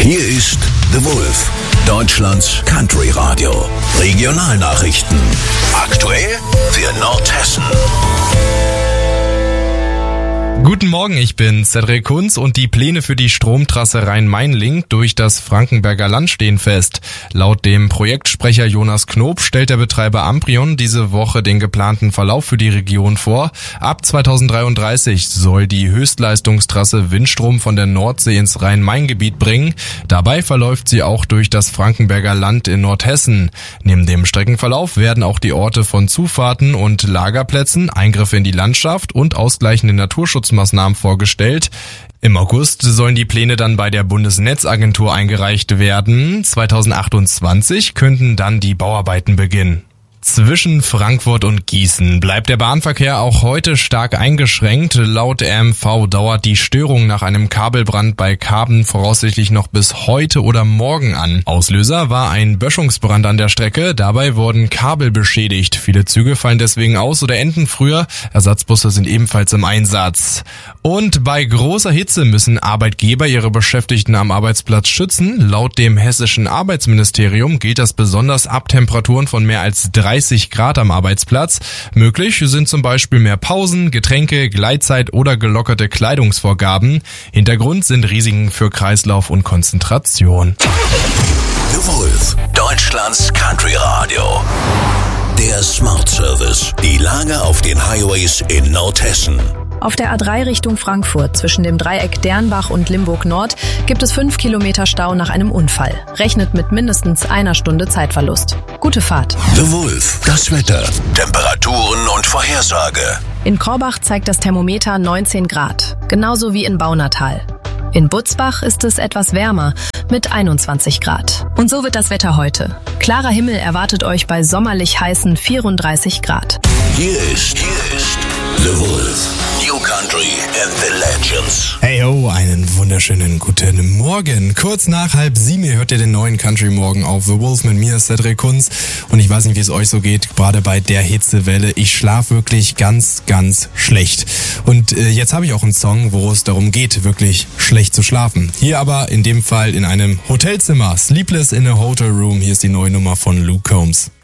Hier ist The Wolf, Deutschlands Country Radio. Regionalnachrichten. Aktuell für Nordhessen. Guten Morgen, ich bin Cedric Kunz und die Pläne für die Stromtrasse Rhein-Main-Link durch das Frankenberger Land stehen fest. Laut dem Projektsprecher Jonas Knob stellt der Betreiber Amprion diese Woche den geplanten Verlauf für die Region vor. Ab 2033 soll die Höchstleistungstrasse Windstrom von der Nordsee ins Rhein-Main-Gebiet bringen. Dabei verläuft sie auch durch das Frankenberger Land in Nordhessen. Neben dem Streckenverlauf werden auch die Orte von Zufahrten und Lagerplätzen, Eingriffe in die Landschaft und ausgleichende Naturschutzmaßnahmen vorgestellt. Im August sollen die Pläne dann bei der Bundesnetzagentur eingereicht werden. 2028 könnten dann die Bauarbeiten beginnen. Zwischen Frankfurt und Gießen bleibt der Bahnverkehr auch heute stark eingeschränkt. Laut RMV dauert die Störung nach einem Kabelbrand bei Karben voraussichtlich noch bis heute oder morgen an. Auslöser war ein Böschungsbrand an der Strecke. Dabei wurden Kabel beschädigt. Viele Züge fallen deswegen aus oder enden früher. Ersatzbusse sind ebenfalls im Einsatz. Und bei großer Hitze müssen Arbeitgeber ihre Beschäftigten am Arbeitsplatz schützen. Laut dem hessischen Arbeitsministerium gilt das besonders ab Temperaturen von mehr als 30 Grad am Arbeitsplatz. Möglich sind zum Beispiel mehr Pausen, Getränke, Gleitzeit oder gelockerte Kleidungsvorgaben. Hintergrund sind Risiken für Kreislauf und Konzentration. The Wolf, Deutschlands Country Radio. Der Smart Service. Die Lage auf den Highways in Nordhessen. Auf der A3 Richtung Frankfurt zwischen dem Dreieck Dernbach und Limburg Nord gibt es 5 Kilometer Stau nach einem Unfall. Rechnet mit mindestens einer Stunde Zeitverlust. Gute Fahrt. The Wolf, das Wetter, Temperaturen und Vorhersage. In Korbach zeigt das Thermometer 19 Grad, genauso wie in Baunatal. In Butzbach ist es etwas wärmer mit 21 Grad. Und so wird das Wetter heute. Klarer Himmel erwartet euch bei sommerlich heißen 34 Grad. Hier ist The Wolf. New Country and the Legends. Hey ho, einen wunderschönen guten Morgen. Kurz nach 6:30 hört ihr den neuen Country Morgen auf The Wolf mit mir, Cedric Kunz. Und ich weiß nicht, wie es euch so geht, gerade bei der Hitzewelle. Ich schlafe wirklich ganz, ganz schlecht. Und jetzt habe ich auch einen Song, wo es darum geht, wirklich schlecht zu schlafen. Hier aber in dem Fall in einem Hotelzimmer. Sleepless in a Hotel Room. Hier ist die neue Nummer von Luke Combs.